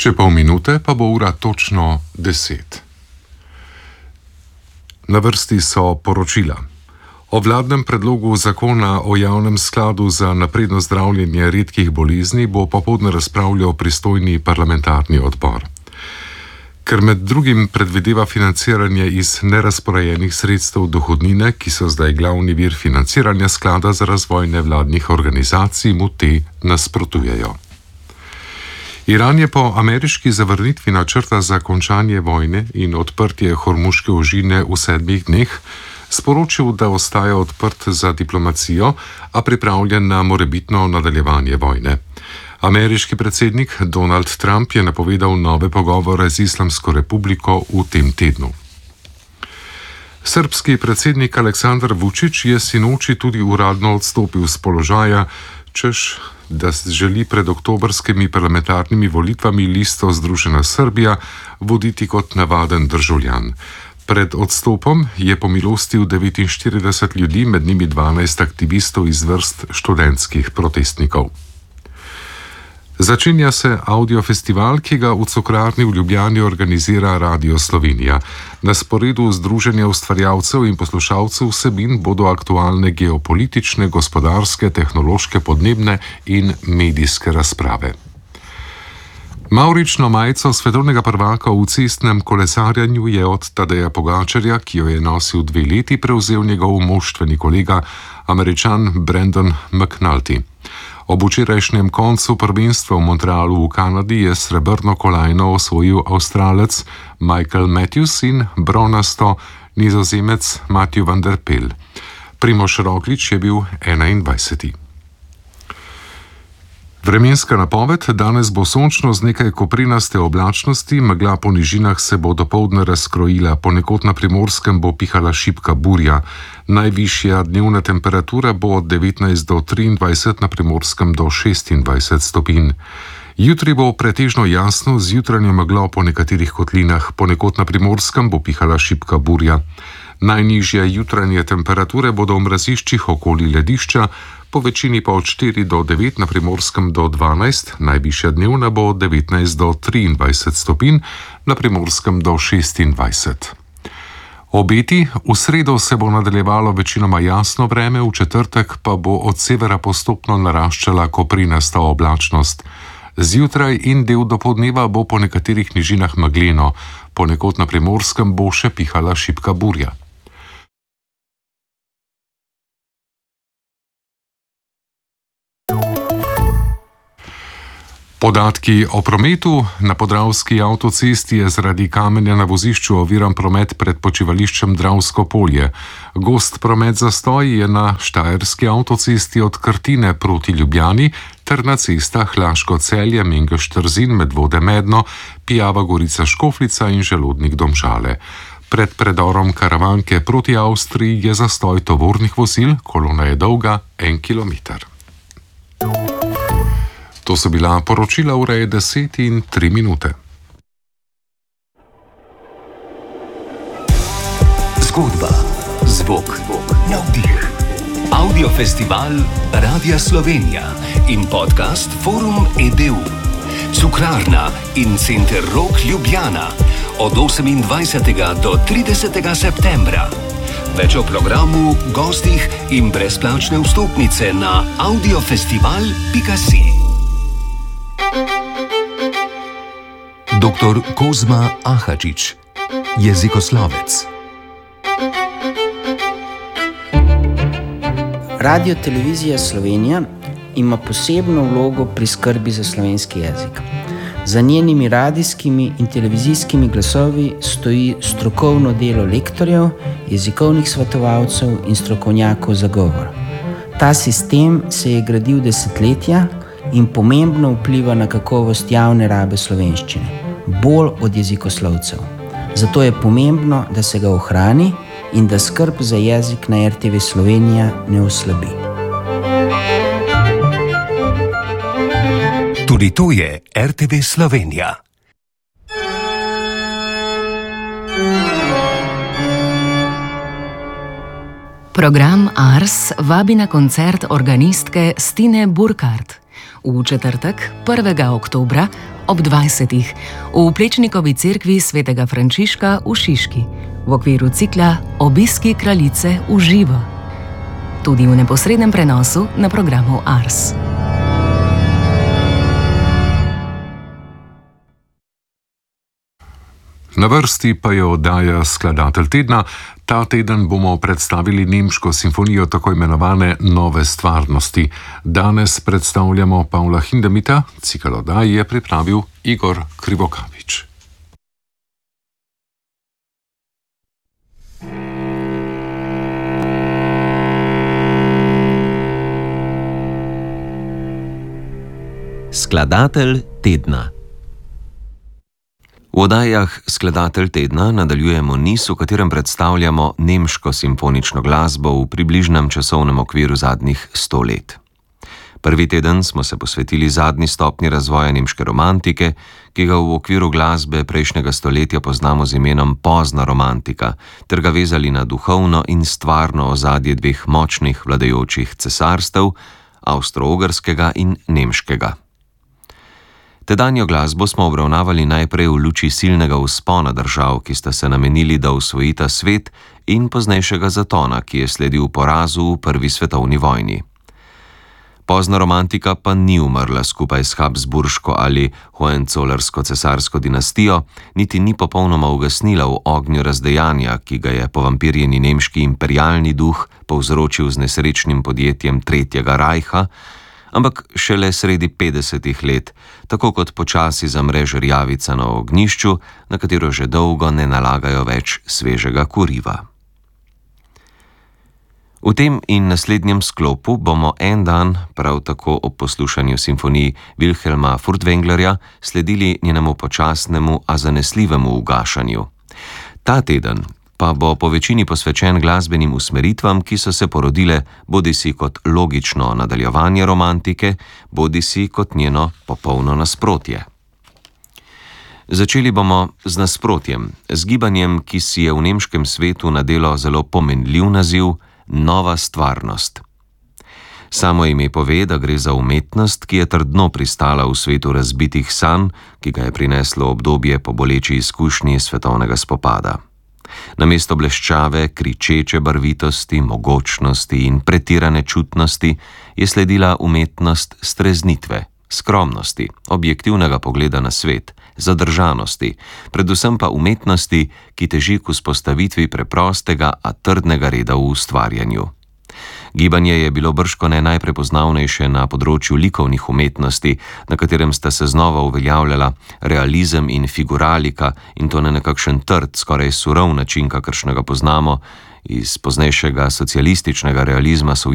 Še pol minute pa bo ura točno 10. Na vrsti so poročila. O vladnem predlogu zakona o javnem skladu za napredno zdravljenje redkih bolezni bo popoldne razpravljal pristojni parlamentarni odbor. Ker med drugim predvideva financiranje iz nerazporejenih sredstev dohodnine, ki so zdaj glavni vir financiranja sklada za razvoj nevladnih organizacij, mu te nasprotujejo. Iran je po ameriški zavrnitvi načrta za končanje vojne in odprtje Hormuške ožine v 7 dneh sporočil, da ostaja odprt za diplomacijo, a pripravljen na morebitno nadaljevanje vojne. Ameriški predsednik Donald Trump je napovedal nove pogovore z Islamsko republiko v tem tednu. Srbski predsednik Aleksandar Vučić je sinoči tudi uradno odstopil z položaja, češ da želi pred oktobrskimi parlamentarnimi volitvami listo Združena Srbija voditi kot navaden državljan. Pred odstopom je pomilostil 49 ljudi, med njimi 12 aktivistov iz vrst študentskih protestnikov. Začenja se audiofestival, ki ga v Cukrarni v Ljubljani organizira Radio Slovenija. Na sporedu združenja ustvarjalcev in poslušalcev vsebin bodo aktualne geopolitične, gospodarske, tehnološke, podnebne in medijske razprave. Mavrično majico svetovnega prvaka v cestnem kolesarjenju je od Tadeja Pogačarja, ki jo je nosil 2 leti, prevzel njegov moštveni kolega, Američan Brandon McNulty. Ob včerajšnjem koncu prvenstva v Montrealu v Kanadi je srebrno kolajno osvojil Avstralec Michael Matthews in bronasto Nizozemec Matthew van der Poel. Primož Roglič je bil 21. Vremenska napoved: danes bo sončno z nekaj koprinaste oblačnosti, megla po nižinah se bo dopoldne razkrojila, ponekod na Primorskem bo pihala šibka burja. Najvišja dnevna temperatura bo od 19 do 23, na Primorskem do 26 stopinj. Jutri bo pretežno jasno z jutranjo meglo po nekaterih kotlinah, ponekod na Primorskem bo pihala šibka burja. Najnižje jutranje temperature bodo v mraziščih okoli ledišča, po večini pa od 4 do 9, na Primorskem do 12, najvišja dnevna bo od 19 do 23 stopinj, na Primorskem do 26. Obeti: v sredo se bo nadaljevalo večinoma jasno vreme, v četrtek pa bo od severa postopno naraščala koprinasta oblačnost. Zjutraj in del dopoldneva bo po nekaterih nižinah megleno, ponekod na Primorskem bo še pihala šibka burja. Podatki o prometu: na Podravski avtocesti je zaradi kamenja na vozišču oviran promet pred počivališčem Dravsko polje. Gost promet zastoj je na Štajerski avtocesti od Krtine proti Ljubljani ter na cestah Laško-Celje, Mengeš-Trzin, Medvode-Medno, Pijava-Gorica-Škofljica in Želodnik-Domžale. Pred predorom Karavanke proti Avstriji je zastoj tovornih vozil, kolona je dolga 1 kilometer. To so bila poročila, ura je 10 in 3 minute. Zgodba, zvok, navdih. Audiofestival Radia Slovenija in podcast Forum EDU. Cukrarna in Center Rok Ljubljana od 28. do 30. septembra. Več o programu, gostih in brezplačne vstopnice na audiofestival.si. Dr. Kozma Ahačič, jezikoslovec. Radio Televizija Slovenija ima posebno vlogo pri skrbi za slovenski jezik. Za njenimi radijskimi in televizijskimi glasovi stoji strokovno delo lektorjev, jezikovnih svetovalcev in strokovnjakov za govor. Ta sistem se je gradil desetletja in pomembno vpliva na kakovost javne rabe slovenščine, bolj od jezikoslovcev. Zato je pomembno, da se ga ohrani in da skrb za jezik na RTV Slovenija ne oslabi. Tudi to je RTV Slovenija. Program Ars vabi na koncert organistke Stine Burkhardt. V četrtek, 1. oktobra, ob 20. v Plečnikovi cerkvi svetega Frančiška v Šiški v okviru cikla Obiski kraljice v živo. Tudi v neposrednem prenosu na programu Ars. Na vrsti pa je oddaja Skladatelj tedna. Ta teden bomo predstavili nemško simfonijo tako imenovane Nove stvarnosti. Danes predstavljamo Pavla Hindemita, cikel oddaj je pripravil Igor Krivokapič. Skladatelj tedna. V oddajah Skladatelj tedna nadaljujemo niz, v katerem predstavljamo nemško simfonično glasbo v približnem časovnem okviru zadnjih 100 let. Prvi teden smo se posvetili zadnji stopnji razvoja nemške romantike, ki ga v okviru glasbe prejšnjega stoletja poznamo z imenom pozna romantika, ter ga vezali na duhovno in stvarno ozadje dveh močnih vladajočih cesarstev, avstro-ogrskega in nemškega. Tedanjo glasbo smo obravnavali najprej v luči silnega vzpona držav, ki sta se namenili, da osvojita svet, in poznejšega zatona, ki je sledil porazu v prvi svetovni vojni. Pozna romantika pa ni umrla skupaj s habsburško ali hohenzollernsko cesarsko dinastijo, niti ni popolnoma ugasnila v ognju razdejanja, ki ga je povampirjeni nemški imperialni duh povzročil z nesrečnim podjetjem Tretjega rajha, ampak šele sredi 50 let, tako kot počasi zamre žerjavica na ognjišču, na katero že dolgo ne nalagajo več svežega kuriva. V tem in naslednjem sklopu bomo en dan, prav tako ob poslušanju simfonij Wilhelma Furtwänglerja, sledili njenemu počasnemu, a zanesljivemu ugašanju. Ta teden pa bo po večini posvečen glasbenim usmeritvam, ki so se porodile bodisi kot logično nadaljevanje romantike, bodisi kot njeno popolno nasprotje. Začeli bomo z nasprotjem, z gibanjem, ki si je v nemškem svetu nadelo zelo pomenljiv naziv Nova stvarnost. Samo ime pove, da gre za umetnost, ki je trdno pristala v svetu razbitih sanj, ki ga je prineslo obdobje po boleči izkušnji svetovnega spopada. Namesto bleščave, kričeče barvitosti, mogočnosti in pretirane čutnosti je sledila umetnost streznitve, skromnosti, objektivnega pogleda na svet, zadržanosti, predvsem pa umetnosti, ki teži k vzpostavitvi preprostega, a trdnega reda v ustvarjanju. Gibanje je bilo bržkone najprepoznavnejše na področju likovnih umetnosti, na katerem sta se znova uveljavljala realizem in figuralika, in to na nekakšen trd, skoraj surov način, kakršnega poznamo iz poznejšega socialističnega realizma